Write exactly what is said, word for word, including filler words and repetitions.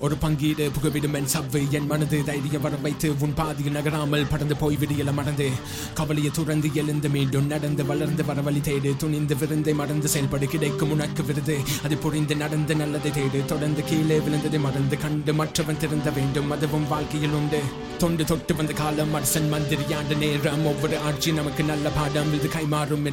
ஒரு பங்கீடு புகவிடும் என் சவ்வு என் மனது தைரியம் வர வைத்து உன் பாதியில் நகராமல் படந்து போய் விடியல மறந்து கவலையை துறந்து எழுந்து மீண்டும் நடந்து வளர்ந்து வர வழி தேடு துணிந்து விருந்தை மறந்து செயல்படு கிடைக்கும் உனக்கு விருது அது புரிந்து நடந்து நல்லதை தேடு தொடர்ந்து கீழே விழுந்ததை மறந்து கண்டு மற்றவன் திருந்த வேண்டும் அதுவும் வாழ்க்கையில் உண்டு தொண்டு தொட்டு வந்த காலம் அரசன் மந்திரியாண்ட நேரம் ஒவ்வொரு ஆட்சி நமக்கு நல்ல பாடம் இது கைமாறும்